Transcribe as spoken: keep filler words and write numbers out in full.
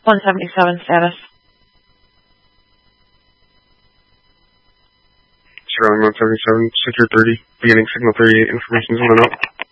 one seventy-seven status. Sterling one seventy-seven, secure thirty, beginning signal thirty-eight, information is on and up.